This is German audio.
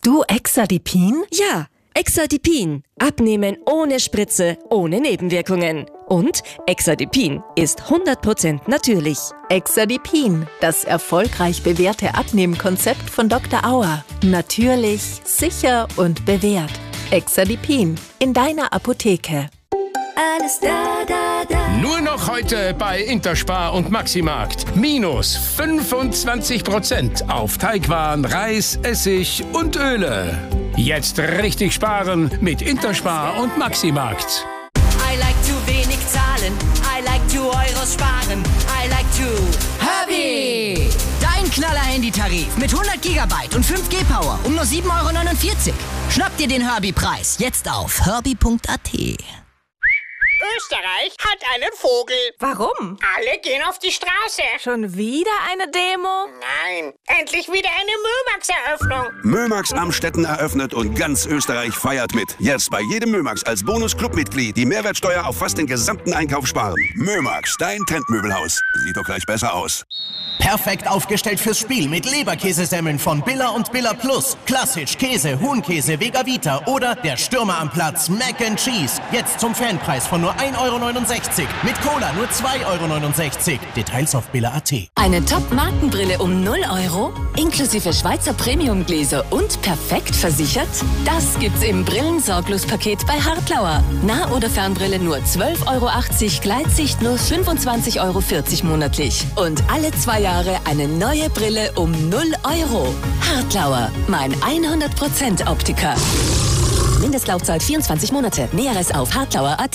Hast du Exadipin? Ja, Exadipin. Abnehmen ohne Spritze, ohne Nebenwirkungen. Und Exadipin ist 100% natürlich. Exadipin, das erfolgreich bewährte Abnehmkonzept von Dr. Auer. Natürlich, sicher und bewährt. Exadipin in deiner Apotheke. Alles da, da, da. Nur noch heute bei Interspar und Maximarkt. Minus 25% auf Teigwaren, Reis, Essig und Öle. Jetzt richtig sparen mit Interspar und Maximarkt. I like to wenig zahlen. I like to Euros sparen. I like to Herbie! Dein Knaller-Handytarif mit 100 GB und 5G Power um nur 7,49 €. Schnapp dir den Herbie-Preis jetzt auf herbie.at. Österreich hat einen Vogel. Warum? Alle gehen auf die Straße. Schon wieder eine Demo? Nein, endlich wieder eine Mömax-Eröffnung. Mömax Amstetten eröffnet und ganz Österreich feiert mit. Jetzt bei jedem Mömax als Bonus-Clubmitglied die Mehrwertsteuer auf fast den gesamten Einkauf sparen. Mömax, dein Trendmöbelhaus. Sieht doch gleich besser aus. Perfekt aufgestellt fürs Spiel mit Leberkäsesemmeln von Billa und Billa Plus. Klassisch, Käse, Huhnkäse, Vega-Vita oder der Stürmer am Platz Mac and Cheese. Jetzt zum Fanpreis von nur 1,69 €. Mit Cola nur 2,69 €. Details auf billa.at. Eine Top-Markenbrille um 0 €, inklusive Schweizer Premium-Gläser und perfekt versichert? Das gibt's im Brillensorglos-Paket bei Hartlauer. Nah- oder Fernbrille nur 12,80 €, Gleitsicht nur 25,40 € monatlich. Und alle 2 Jahre eine neue Brille um 0 €. Hartlauer, mein 100% Optiker. Mindestlaufzeit 24 Monate. Näheres auf hartlauer.at.